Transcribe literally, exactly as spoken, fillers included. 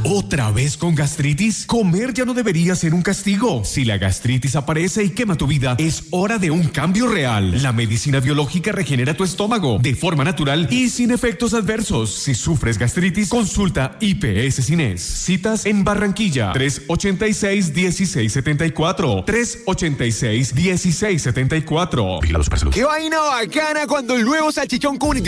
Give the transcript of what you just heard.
¿Otra vez con gastritis? Comer ya no debería ser un castigo. Si la gastritis aparece y quema tu vida, es hora de un cambio real. La medicina biológica regenera tu estómago de forma natural y sin efectos adversos. Si sufres gastritis, consulta I P S Cines. Citas en Barranquilla, tres ochenta y seis, dieciséis setenta y cuatro. tres ochenta y seis, dieciséis setenta y cuatro. ¿Qué vaina bacana cuando el nuevo salchichón con